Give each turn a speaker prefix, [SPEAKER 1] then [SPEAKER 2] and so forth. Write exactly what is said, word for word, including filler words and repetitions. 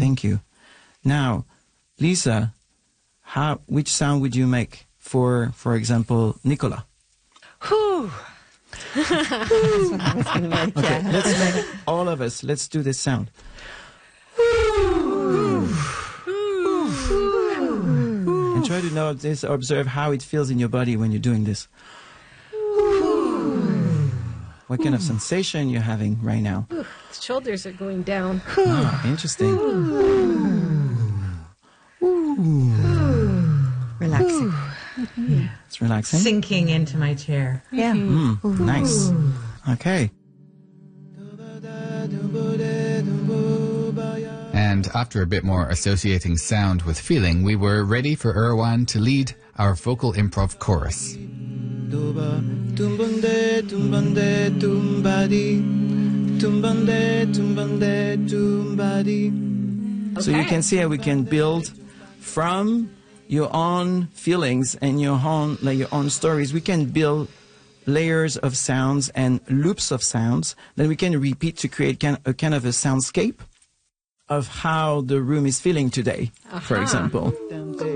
[SPEAKER 1] Thank you. Now, Lisa, how which sound would you make for, for example, Nicola?
[SPEAKER 2] Whew. That's what I was going to make.
[SPEAKER 1] Okay,
[SPEAKER 2] Yeah.
[SPEAKER 1] let's make all of us. Let's do this sound. And try to notice, observe how it feels in your body when you're doing this. What kind of sensation you're having right now?
[SPEAKER 3] Ooh, the shoulders are going down.
[SPEAKER 1] Ah, interesting.
[SPEAKER 2] Relaxing.
[SPEAKER 1] It's relaxing.
[SPEAKER 4] Sinking into my chair.
[SPEAKER 2] Yeah.
[SPEAKER 1] Mm, nice. Okay.
[SPEAKER 5] And after a bit more associating sound with feeling, we were ready for Erwan to lead our vocal improv chorus.
[SPEAKER 1] So you can see how we can build from your own feelings and your own, like your own stories. We can build layers of sounds and loops of sounds that we can repeat to create kind, a kind of a soundscape of how the room is feeling today, for
[SPEAKER 3] Aha.
[SPEAKER 1] example.